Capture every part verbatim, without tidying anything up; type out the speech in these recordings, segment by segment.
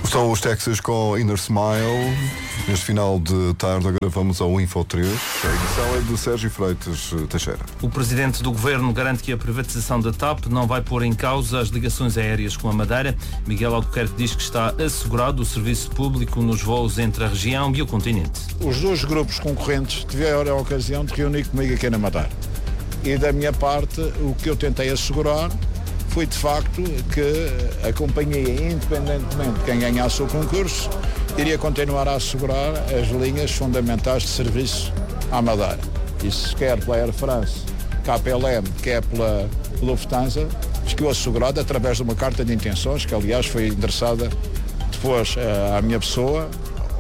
São os Texas com Inner Smile. Neste final de tarde agora vamos ao Info três. A edição é de Sérgio Freitas Teixeira. O presidente do governo garante que a privatização da TAP não vai pôr em causa as ligações aéreas com a Madeira. Miguel Albuquerque diz que está assegurado o serviço público nos voos entre a região e o continente. Os dois grupos concorrentes tiveram a ocasião de reunir comigo aqui na Madeira. E da minha parte, o que eu tentei assegurar foi de facto que a companhia, independentemente de quem ganhasse o concurso, iria continuar a assegurar as linhas fundamentais de serviço à Madeira. Isso quer pela Air France, K P L M, quer pela Lufthansa, ficou assegurado através de uma carta de intenções, que aliás foi endereçada depois à minha pessoa,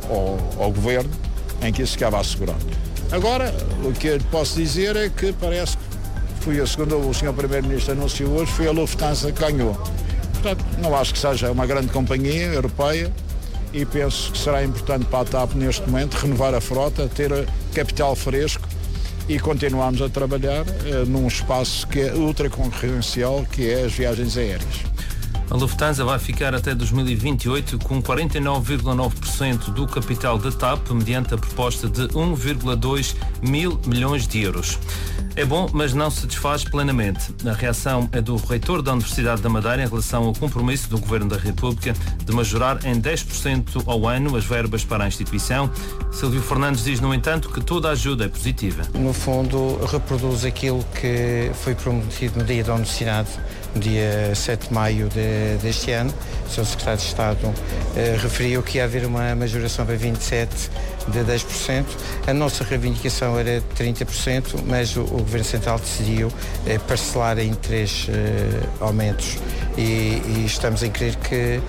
ao, ao governo, em que isso ficava assegurado. Agora, o que eu posso dizer é que parece que foi a segunda, o senhor Primeiro-Ministro anunciou hoje, foi a Lufthansa que ganhou. Portanto, não acho que seja uma grande companhia europeia e penso que será importante para a TAP neste momento renovar a frota, ter capital fresco e continuarmos a trabalhar eh, num espaço que é ultra concorrencial, que é as viagens aéreas. A Lufthansa vai ficar até dois mil e vinte e oito com quarenta e nove vírgula nove por cento do capital da TAP, mediante a proposta de um vírgula dois mil milhões de euros. É bom, mas não se desfaz plenamente. A reação é do reitor da Universidade da Madeira em relação ao compromisso do Governo da República de majorar em dez por cento ao ano as verbas para a instituição. Silvio Fernandes diz, no entanto, que toda a ajuda é positiva. No fundo, reproduz aquilo que foi prometido no Dia da Universidade, no dia sete de maio de, deste ano. O senhor Secretário de Estado eh, referiu que ia haver uma majoração para vinte e sete de dez por cento. A nossa reivindicação era de trinta por cento, mas o, o Governo Central decidiu eh, parcelar em três eh, aumentos e, e estamos em crer que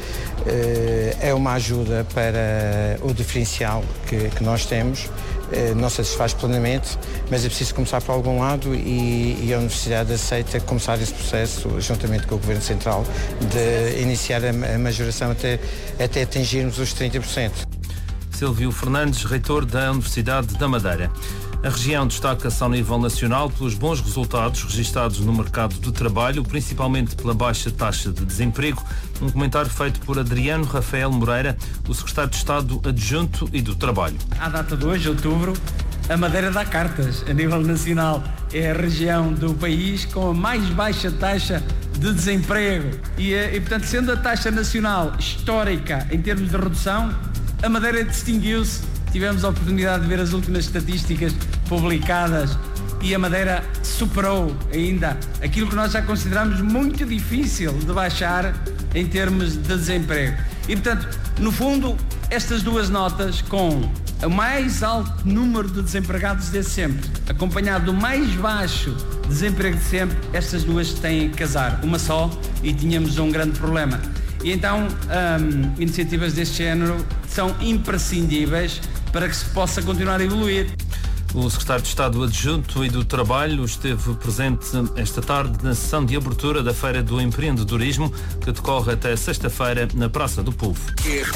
eh, é uma ajuda para o diferencial que, que nós temos. Eh, não satisfaz plenamente, mas é preciso começar por algum lado e, e a Universidade aceita começar esse processo, juntamente com o Governo Central, de iniciar a, a majoração até, até atingirmos os trinta por cento. Silvio Fernandes, reitor da Universidade da Madeira. A região destaca-se ao nível nacional pelos bons resultados registados no mercado de trabalho, principalmente pela baixa taxa de desemprego. Um comentário feito por Adriano Rafael Moreira, o secretário de Estado Adjunto e do Trabalho. À data de hoje, outubro, a Madeira dá cartas a nível nacional. É a região do país com a mais baixa taxa de desemprego. E, e portanto, sendo a taxa nacional histórica em termos de redução, a Madeira distinguiu-se. Tivemos a oportunidade de ver as últimas estatísticas publicadas e a Madeira superou ainda aquilo que nós já consideramos muito difícil de baixar em termos de desemprego. E, portanto, no fundo, estas duas notas, com o mais alto número de desempregados desde sempre, acompanhado do mais baixo desemprego de sempre, estas duas têm que casar. Uma só e tínhamos um grande problema. E então, hum, iniciativas deste género são imprescindíveis para que se possa continuar a evoluir. O secretário de Estado Adjunto e do Trabalho esteve presente esta tarde na sessão de abertura da Feira do Empreendedorismo, que decorre até sexta-feira na Praça do Povo.